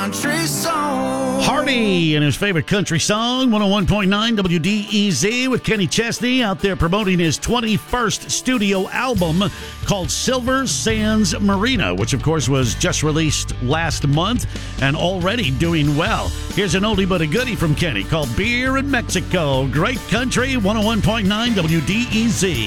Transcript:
country song. Hardy and his favorite country song, 101.9 WDEZ, with Kenny Chesney out there promoting his 21st studio album called Silver Sands Marina, which of course was just released last month and already doing well. Here's an oldie but a goodie from Kenny called Beer in Mexico. Great country, 101.9 WDEZ.